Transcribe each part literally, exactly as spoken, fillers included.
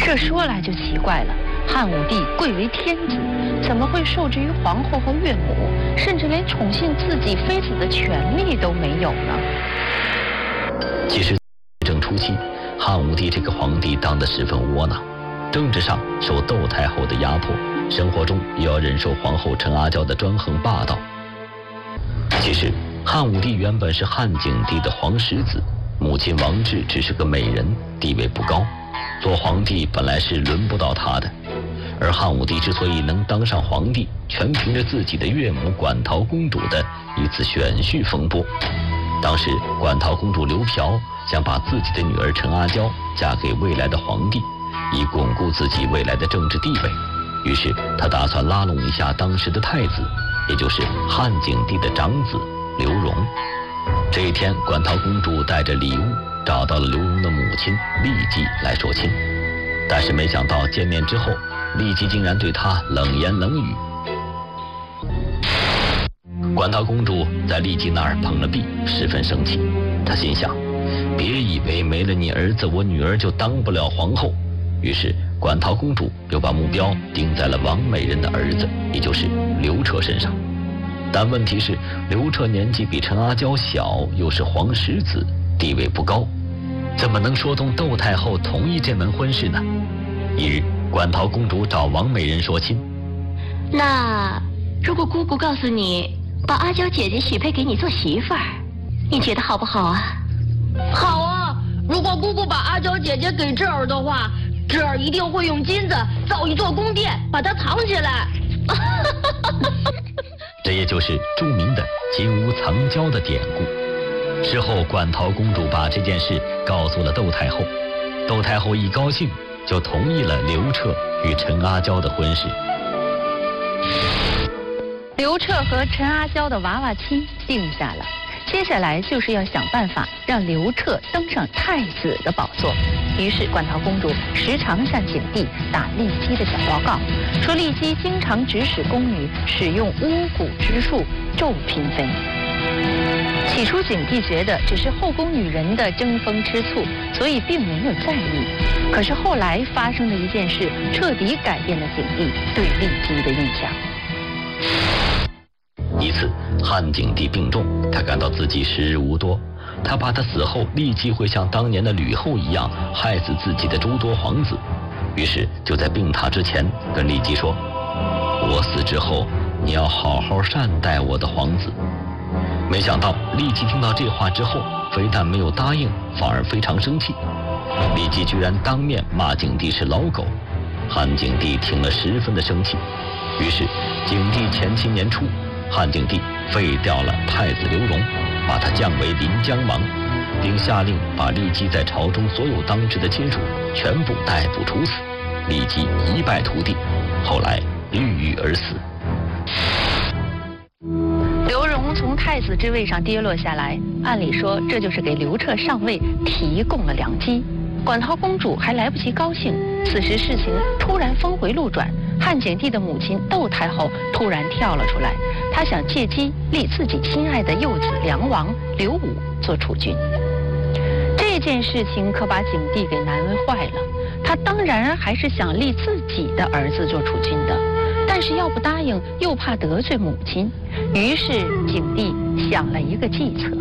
这说来就奇怪了，汉武帝贵为天子，怎么会受制于皇后和岳母，甚至连宠幸自己妃子的权利都没有呢？ 其实，正初期，汉武帝这个皇帝当得十分窝囊，政治上受窦太后的压迫，生活中又要忍受皇后陈阿娇的专横霸道。其实，汉武帝原本是汉景帝的皇十子，母亲王氏只是个美人，地位不高，做皇帝本来是轮不到她的。而汉武帝之所以能当上皇帝，全凭着自己的岳母馆陶公主的一次选婿风波。当时，馆陶公主刘嫖想把自己的女儿陈阿娇嫁给未来的皇帝，以巩固自己未来的政治地位。于是，他打算拉拢一下当时的太子，也就是汉景帝的长子刘荣。这一天，馆陶公主带着礼物找到了刘荣的母亲骊姬来说亲，但是没想到见面之后，骊姬竟然对她冷言冷语。馆陶公主在骊姬那儿碰了壁，十分生气。她心想，别以为没了你儿子，我女儿就当不了皇后。于是馆陶公主又把目标定在了王美人的儿子，也就是刘彻身上。但问题是，刘彻年纪比陈阿娇小，又是皇十子，地位不高，怎么能说动窦太后同意这门婚事呢？一日，馆陶公主找王美人说亲。 那如果姑姑告诉你，把阿娇姐姐许配给你做媳妇儿，你觉得好不好啊？ 好啊！如果姑姑把阿娇姐姐给这儿的话，这儿一定会用金子造一座宫殿，把它藏起来。 这也就是著名的金屋藏娇的典故。事后，馆陶公主把这件事告诉了窦太后，窦太后一高兴，就同意了刘彻与陈阿娇的婚事。 刘彻和陈阿娇的娃娃亲定下了，接下来就是要想办法让刘彻登上太子的宝座。于是馆陶公主时常向景帝打骊姬的小报告，说骊姬经常指使宫女使用巫蛊之术咒嫔妃。起初景帝觉得只是后宫女人的争风吃醋，所以并没有在意。可是后来发生的一件事，彻底改变了景帝对骊姬的印象。 一次，汉景帝病重，他感到自己时日无多，他怕他死后骊姬会像当年的吕后一样害死自己的诸多皇子，于是就在病榻之前跟骊姬说：“我死之后，你要好好善待我的皇子。”没想到骊姬听到这话之后，非但没有答应，反而非常生气。骊姬居然当面骂景帝是老狗，汉景帝听了十分的生气。于是景帝前七年初，汉景帝废掉了太子刘荣，把他降为临江王，并下令把骊姬在朝中所有当值的亲属全部逮捕处死。骊姬一败涂地，后来郁郁而死。 刘荣从太子之位上跌落下来，按理说这就是给刘彻上位提供了良机。馆陶公主还来不及高兴，此时事情突然峰回路转，汉景帝的母亲窦太后突然跳了出来，她想借机立自己心爱的幼子梁王刘武做储君。这件事情可把景帝给难为坏了，他当然还是想立自己的儿子做储君的，但是要不答应又怕得罪母亲，于是景帝想了一个计策。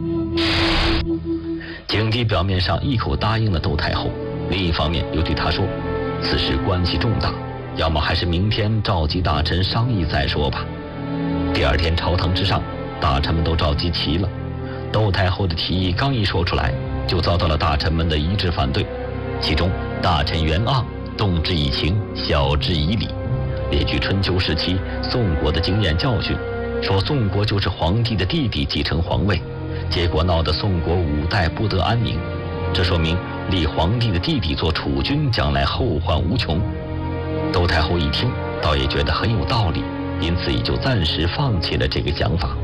景帝表面上一口答应了窦太后，另一方面又对她说，此事关系重大，要么还是明天召集大臣商议再说吧。第二天朝堂之上，大臣们都召集齐了，窦太后的提议刚一说出来，就遭到了大臣们的一致反对。其中大臣袁盎动之以情，晓之以理，列举春秋时期宋国的经验教训，说宋国就是皇帝的弟弟继承皇位，结果闹得宋国五代不得安宁。这说明立皇帝的弟弟做储君，将来后患无穷。窦太后一听，倒也觉得很有道理，因此也就暂时放弃了这个想法。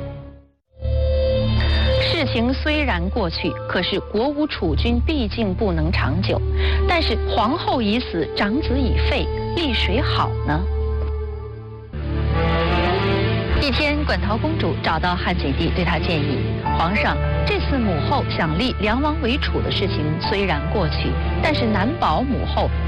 事情虽然过去，可是国无储君毕竟不能长久。但是皇后已死，长子已废，立谁好呢？一天，馆陶公主找到汉景帝，对他建议：皇上，这次母后想立梁王为储的事情虽然过去，但是难保母后